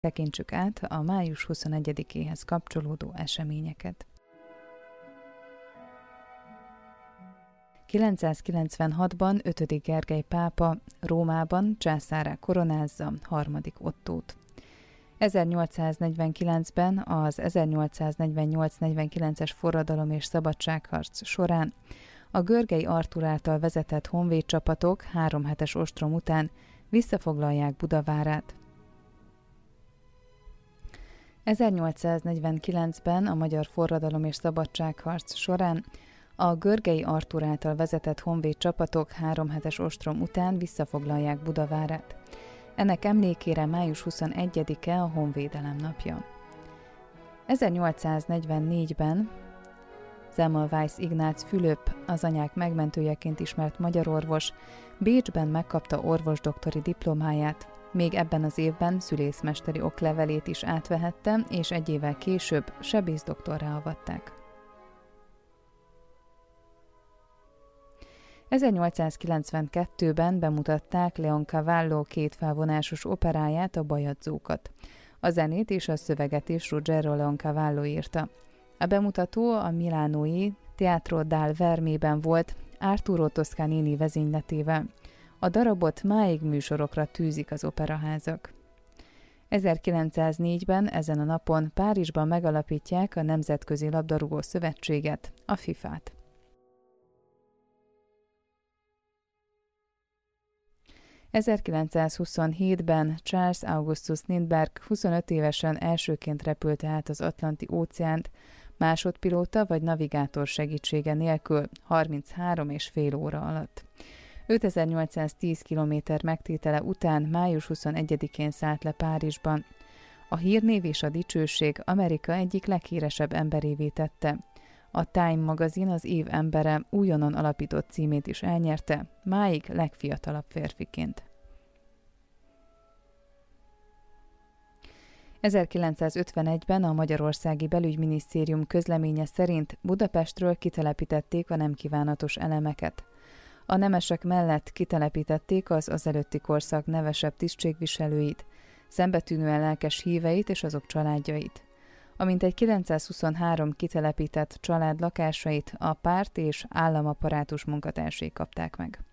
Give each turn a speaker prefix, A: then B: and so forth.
A: Tekintsük át a május 21-éhez kapcsolódó eseményeket. 996-ban 5. Gergely pápa Rómában császárrá koronázza harmadik Ottót. 1849-ben az 1848-49-es forradalom és szabadságharc során a Görgei Artúr által vezetett honvédcsapatok 3 hetes ostrom után visszafoglalják Budavárát. 1849-ben a magyar forradalom és szabadságharc során a Görgei Artúr által vezetett honvédcsapatok 3 hetes ostrom után visszafoglalják Budavárát. Ennek emlékére május 21-e a Honvédelem napja. 1844-ben Semmelweis Ignác Fülöp, az anyák megmentőjeként ismert magyar orvos, Bécsben megkapta orvosdoktori diplomáját, még ebben az évben szülészmesteri oklevelét is átvehette, és 1 évvel később sebészdoktorrá avatták. 1892-ben bemutatták Leoncavallo 2 felvonásos operáját, a Bajadzókat. A zenét és a szöveget is Ruggero Leoncavallo írta. A bemutató a milánói Teatro dal Vermében volt, Arturo Toscanini vezényletével. A darabot máig műsorokra tűzik az operaházak. 1904-ben ezen a napon Párizsban megalapítják a Nemzetközi Labdarúgó Szövetséget, a FIFA-t. 1927-ben Charles Augustus Lindbergh 25 évesen elsőként repülte át az Atlanti-óceánt, másodpilóta vagy navigátor segítsége nélkül 33,5 óra alatt. 5810 km megtétele után május 21-én szállt le Párizsban. A hírnév és a dicsőség Amerika egyik leghíresebb emberévé tette. A Time magazin az év embere újonnan alapított címét is elnyerte, máig legfiatalabb férfiként. 1951-ben a Magyarországi Belügyminisztérium közleménye szerint Budapestről kitelepítették a nem kívánatos elemeket. A nemesek mellett kitelepítették az azelőtti korszak nevesebb tisztségviselőit, szembetűnően lelkes híveit és azok családjait. A mintegy 923 kitelepített család lakásait a párt és államaparátus munkatársai kapták meg.